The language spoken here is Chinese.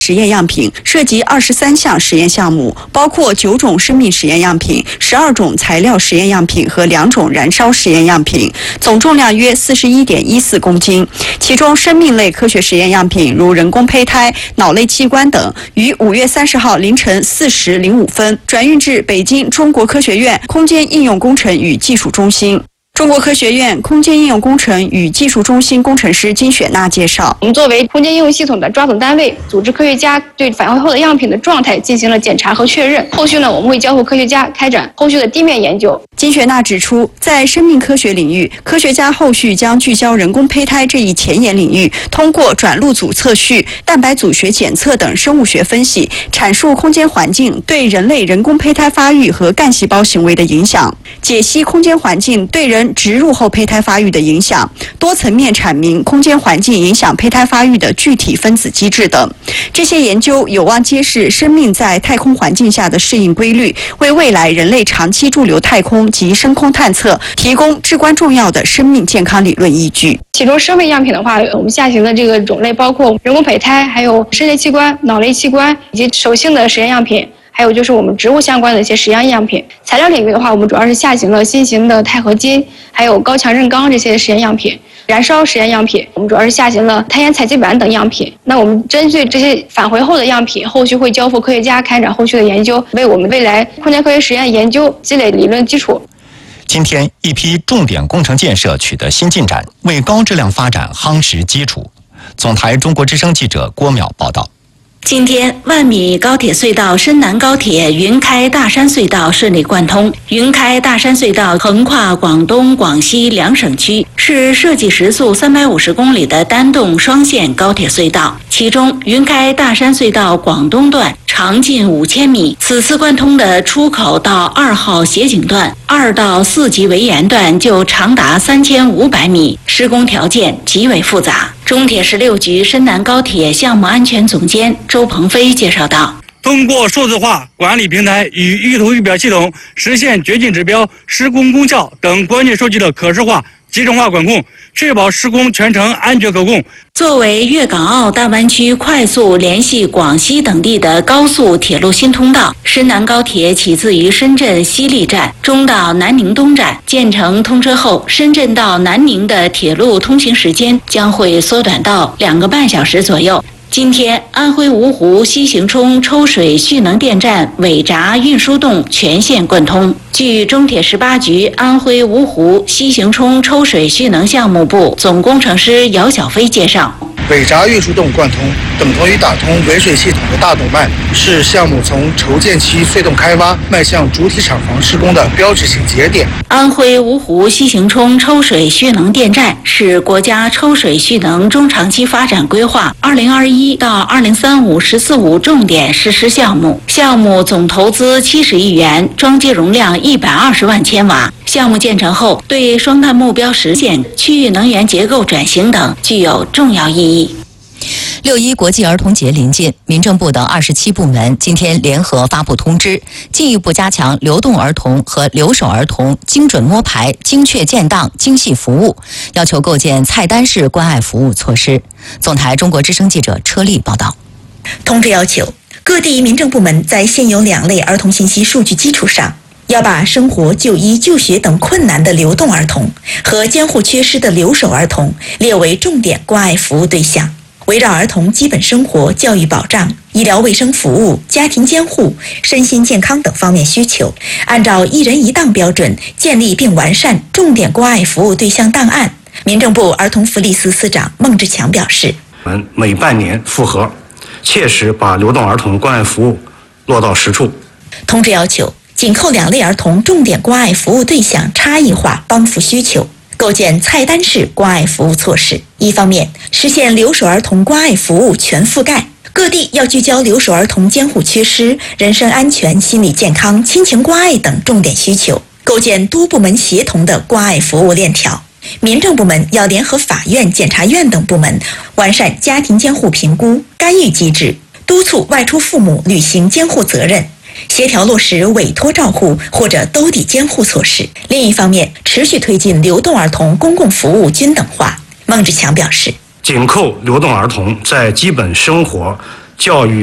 实验样品，涉及23项实验项目，包括9种生命实验样品、12种材料实验样品和2种燃烧实验样品，总重量约41.14公斤。其中，生命类科学实验样品如人工胚胎、脑类器官等，于5月30号凌晨4时05分转运至北京中国科学院空间应用工程与技术中心。中国科学院空间应用工程与技术中心工程师金雪娜介绍， 我们作为空间应用系统的抓总单位，组织科学家对返回后的样品的状态进行了检查和确认。后续呢，我们会交付科学家开展后续的地面研究。 金雪娜指出，在生命科学领域，科学家后续将聚焦人工胚胎这一前沿领域，通过转录组测序、蛋白组学检测等生物学分析，阐述空间环境对人类人工胚胎发育和干细胞行为的影响，解析空间环境对人植入后胚胎发育的影响，多层面阐明空间环境影响胚胎发育的具体分子机制等。这些研究有望揭示生命在太空环境下的适应规律，为未来人类长期驻留太空及深空探测提供至关重要的生命健康理论依据。 其中生命样品的话，我们下行的这个种类包括人工胚胎，还有肾类器官、脑类器官以及手性的实验样品，还有就是我们植物相关的一些实验样品。材料领域的话，我们主要是下行了新型的钛合金，还有高强韧钢这些实验样品。燃烧实验样品，我们主要是下行了碳盐采集板等样品。那我们针对这些返回后的样品，后续会交付科学家开展后续的研究，为我们未来空间科学实验研究积累理论基础。 今天，一批重点工程建设取得新进展，为高质量发展夯实基础。总台中国之声记者郭淼报道。 今天，万米高铁隧道深南高铁云开大山隧道顺利贯通。云开大山隧道横跨广东、广西两省区，是设计时速350公里的单洞双线高铁隧道。其中，云开大山隧道广东段长近5000米，此次贯通的出口到2号协景段、2到4级围沿段就长达3500米，施工条件极为复杂。中铁16局深南高铁项目安全总监周鹏飞介绍道， 通过数字化管理平台与预图预表系统，实现掘进指标、施工功效等关键数据的可视化、集成化管控，确保施工全程安全可控。 作为粤港澳大湾区快速联系广西等地的高速铁路新通道，深南高铁起自于深圳西丽站，中到南宁东站。建成通车后，深圳到南宁的铁路通行时间将会缩短到2个半小时左右。今天，安徽芜湖西行冲抽水蓄能电站尾闸运输洞全线贯通。据中铁18局安徽芜湖西行冲抽水蓄能项目部总工程师姚小飞介绍， 尾闸运输洞贯通等同于打通尾水系统的大动脉，是项目从筹建期隧洞开挖迈向主体厂房施工的标志性节点。 安徽芜湖西行冲抽水蓄能电站是国家抽水蓄能中长期发展规划2021到2035“十四五”重点实施项目，项目总投资70亿元，装机容量120万千瓦。项目建成后，对双碳目标实现、区域能源结构转型等具有重要意义。 6·1国际儿童节临近，民政部等27部门今天联合发布通知，进一步加强流动儿童和留守儿童精准摸排、精确建档、精细服务，要求构建菜单式关爱服务措施。总台中国之声记者车丽报道。 通知要求各地民政部门在现有2类儿童信息数据基础上，要把生活、就医、就学等困难的流动儿童和监护缺失的留守儿童列为重点关爱服务对象，围绕儿童基本生活、教育保障、医疗卫生服务、家庭监护、身心健康等方面需求，按照一人一档标准建立并完善重点关爱服务对象档案。民政部儿童福利司司长孟志强表示， 我们每半年复核，切实把流动儿童关爱服务落到实处。 通知要求紧扣2类儿童重点关爱服务对象差异化帮扶需求，构建菜单式关爱服务措施。一方面，实现留守儿童关爱服务全覆盖，各地要聚焦留守儿童监护缺失、人身安全、心理健康、亲情关爱等重点需求，构建多部门协同的关爱服务链条。民政部门要联合法院、检察院等部门，完善家庭监护评估、干预机制，督促外出父母履行监护责任，协调落实委托照护或者兜底监护措施。另一方面，持续推进流动儿童公共服务均等化。孟志强表示， 紧扣流动儿童在基本生活、 教育